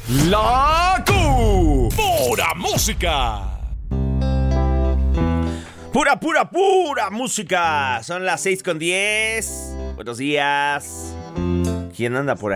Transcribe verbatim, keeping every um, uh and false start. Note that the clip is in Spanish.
La Q. Pura música. Pura, pura, pura música. Son las seis con diez. Buenos días. ¿Quién anda por